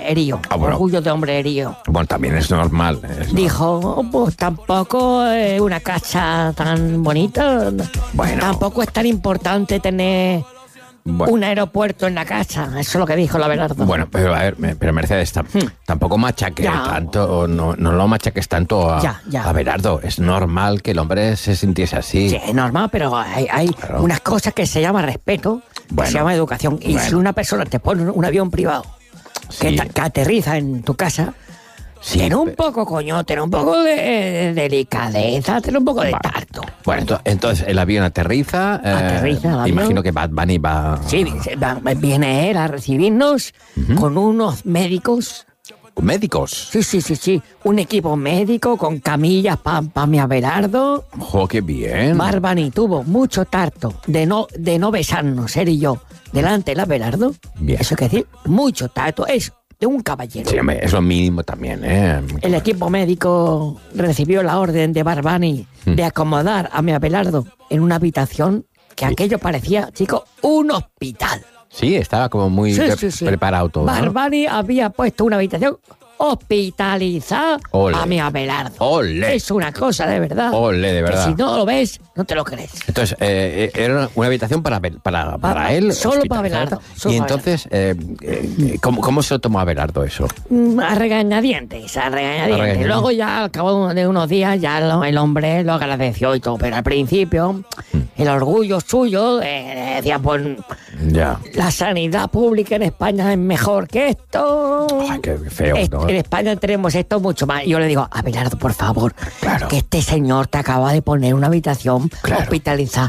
hombre herido. Bueno. Orgullo de hombre herido. Bueno, también es normal. Dijo, pues tampoco es una casa tan bonita. Bueno. Tampoco es tan importante tener un aeropuerto en la casa. Eso es lo que dijo la Abelardo. Bueno, pero a ver, pero Mercedes, tampoco machaques tanto, no lo machaques tanto a Abelardo. Es normal que el hombre se sintiese así. Sí, es normal, pero hay unas cosas que se llama respeto, que se llama educación. Y si una persona te pone un avión privado que aterriza en tu casa, ten un poco coño, ten un poco de delicadeza, ten un poco de tacto. Bueno, entonces el avión aterriza. Imagino que Bad Bunny va. Sí, viene él a recibirnos con unos médicos. ¿Médicos? Sí. Un equipo médico con camillas para mi Abelardo. ¡Jo, qué bien! Bad Bunny tuvo mucho tacto de no besarnos, él y yo, delante del Abelardo. Bien. Eso quiere decir, mucho tacto. Es de un caballero. Sí, hombre, es lo mínimo también, ¿eh? El equipo médico recibió la orden de Bad Bunny de acomodar a mi Abelardo en una habitación que aquello parecía, chicos, un hospital. Sí, estaba como muy preparado todo, Bad Bunny había puesto una habitación hospitalizada a mi Abelardo. ¡Ole! Es una cosa de verdad. ¡Ole, de verdad! Que si no lo ves, no te lo crees. Entonces, era una habitación para él. Solo para Abelardo. Y entonces, ¿cómo se lo tomó Abelardo eso? A regañadientes. Luego ya al cabo de unos días ya el hombre lo agradeció y todo. Pero al principio, el orgullo suyo decía, pues, la sanidad pública en España es mejor que esto. Ay, qué feo, ¿no? En España tenemos esto mucho más. Y yo le digo, Abelardo, por favor, que este señor te acaba de poner una habitación hospitalizada.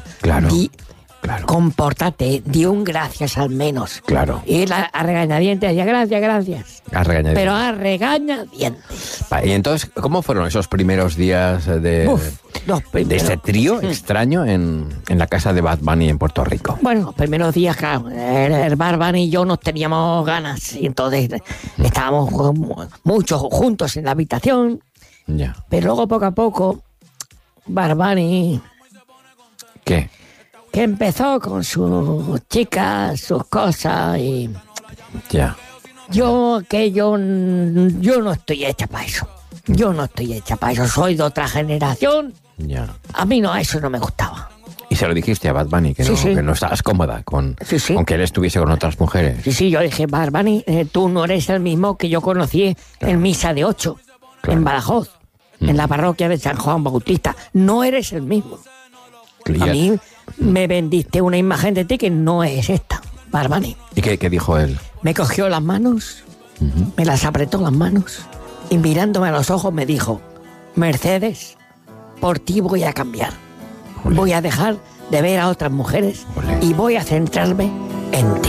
Compórtate, di un gracias al menos. Claro. Y él a regañadientes decía, gracias. Pero a regañadientes. Y entonces, ¿cómo fueron esos primeros días de este trío extraño en la casa de Bad Bunny en Puerto Rico? Bueno, los primeros días, claro, el Bad Bunny y yo nos teníamos ganas. Y entonces estábamos muchos juntos en la habitación. Ya. Pero luego, poco a poco, Bad Bunny... ¿Qué? Que empezó con sus chicas, sus cosas y... Ya. Yo no estoy hecha para eso. Soy de otra generación. Ya. A mí eso no me gustaba. ¿Y se lo dijiste a Bad Bunny? Que no estabas cómoda con que él estuviese con otras mujeres. Sí, yo dije, Bad Bunny, tú no eres el mismo que yo conocí en Misa de 8, en Badajoz, en la parroquia de San Juan Bautista. No eres el mismo. A mí me vendiste una imagen de ti que no es esta, Bad Bunny. ¿Y qué dijo él? Me cogió las manos, me las apretó las manos y mirándome a los ojos me dijo, Mercedes, por ti voy a cambiar. Voy a dejar de ver a otras mujeres y voy a centrarme en ti.